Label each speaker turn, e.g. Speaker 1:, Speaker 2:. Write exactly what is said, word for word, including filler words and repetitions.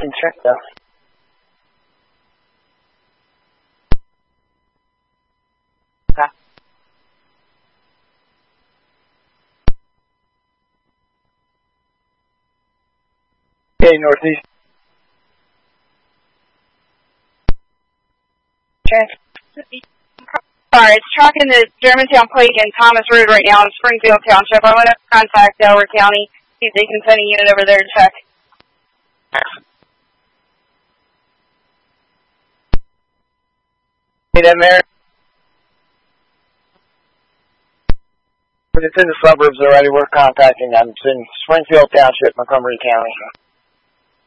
Speaker 1: Trent. Okay, northeast.
Speaker 2: Sorry, it's tracking the Germantown Pike and Thomas Road right now in Springfield Township. I want to contact Delaware County, see if they can send a unit over there to check.
Speaker 1: Hey, that Mary. It's in the suburbs already. We're contacting them. It's in Springfield Township, Montgomery County.